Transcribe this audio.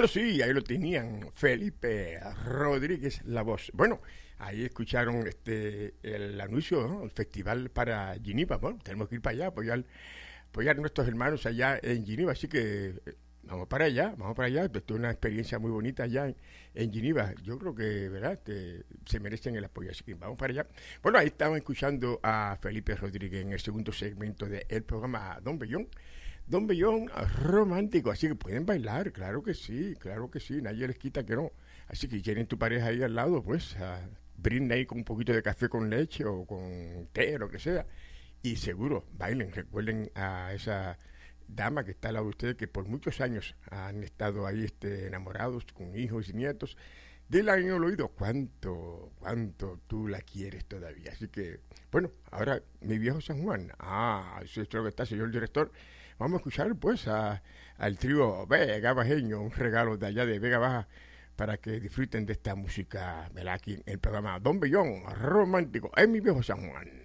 Bueno, sí, ahí lo tenían, Felipe Rodríguez, la voz. Bueno, ahí escucharon el anuncio, ¿no? El festival para Geneva. Bueno, tenemos que ir para allá, apoyar a nuestros hermanos allá en Geneva, así que vamos para allá. Esto es una experiencia muy bonita allá en Geneva. Yo creo que, ¿verdad? Se merecen el apoyo, así que vamos para allá. Bueno, ahí estamos escuchando a Felipe Rodríguez en el segundo segmento del programa Don Bellón. Don Bellón romántico, así que pueden bailar, claro que sí, nadie les quita que no. Así que si tienen tu pareja ahí al lado, pues brinda ahí con un poquito de café con leche o con té o lo que sea. Y seguro, bailen, recuerden a esa dama que está al lado de ustedes, que por muchos años han estado ahí enamorados, con hijos y nietos. Dile en el oído cuánto tú la quieres todavía. Así que, bueno, ahora mi viejo San Juan. Eso es lo que está, señor director. Vamos a escuchar pues al trío Vega Bajeño, un regalo de allá de Vega Baja, para que disfruten de esta música, ¿verdad? Aquí en el programa Don Bellón romántico en mi viejo San Juan.